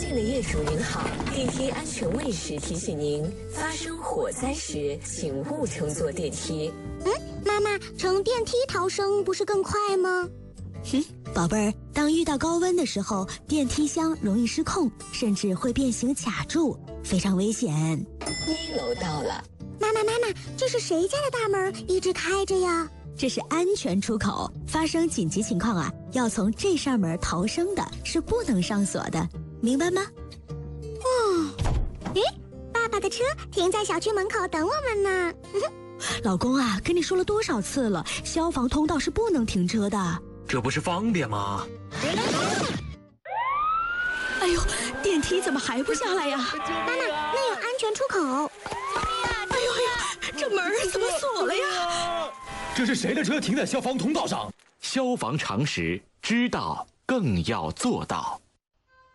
静的业主您好，电梯安全卫士提醒您，发生火灾时请勿乘坐电梯。 妈妈，乘电梯逃生不是更快吗？ 宝贝儿，当遇到高温的时候，电梯箱容易失控，甚至会变形卡住，非常危险。 1楼到了。 妈妈，这是谁家的大门一直开着呀？ 这是安全出口，发生紧急情况啊，要从这扇门逃生的，是不能上锁的，明白吗？ 爸爸的车停在小区门口等我们呢。 老公啊，跟你说了多少次了，消防通道是不能停车的。 这不是方便吗？ 哎呦，电梯怎么还不下来呀？ 妈妈，那有安全出口。 哎呦，这门怎么锁了呀？ 这是谁的车停在消防通道上？消防常识，知道更要做到。